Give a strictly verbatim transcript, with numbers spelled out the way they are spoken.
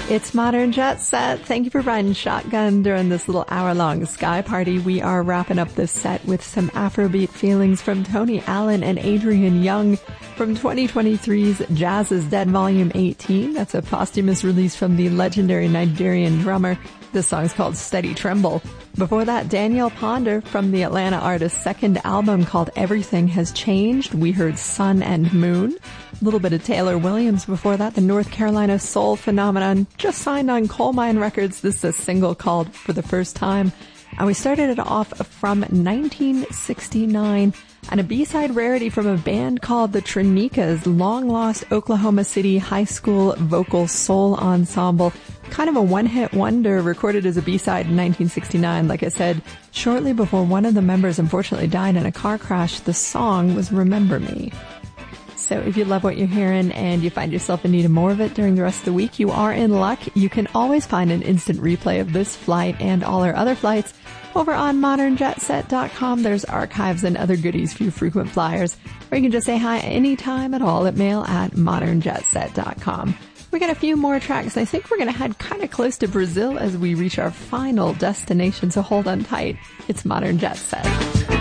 It's Modern Jet Set. Thank you for riding shotgun during this little hour-long Sky Party. We are wrapping up this set with some Afrobeat feelings from Tony Allen and Adrian Young from twenty twenty-three's Jazz is Dead Volume eighteen. That's a posthumous release from the legendary Nigerian drummer. This song is called Steady Tremble. Before that, Danielle Ponder from the Atlanta artist's second album called Everything Has Changed. We heard Sun and Moon. A little bit of Taylor Williams before that, the North Carolina soul phenomenon, just signed on Coal Mine Records. This is a single called For the First Time. And we started it off from nineteen sixty-nine and a B-side rarity from a band called the Trinikas, long-lost Oklahoma City high school vocal soul ensemble. Kind of a one-hit wonder, recorded as a B-side in nineteen sixty-nine. Like I said, shortly before one of the members unfortunately died in a car crash, the song was Remember Me. So if you love what you're hearing and you find yourself in need of more of it during the rest of the week, you are in luck. You can always find an instant replay of this flight and all our other flights over on modern jet set dot com. There's archives and other goodies for you frequent flyers. Or you can just say hi anytime at all at mail at modern jet set dot com. We got a few more tracks. I think we're going to head kind of close to Brazil as we reach our final destination, so hold on tight. It's Modern Jet Set.